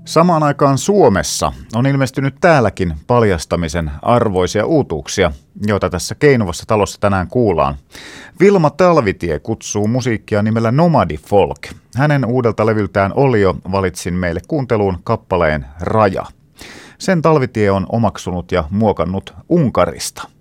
Samaan aikaan Suomessa on ilmestynyt täälläkin paljastamisen arvoisia uutuuksia, joita tässä Keinuvassa talossa tänään kuullaan. Vilma Talvitie kutsuu musiikkia nimellä Nomadi Folk. Hänen uudelta levyltään Olio valitsin meille kuunteluun kappaleen Raja. Sen Talvitie on omaksunut ja muokannut Unkarista.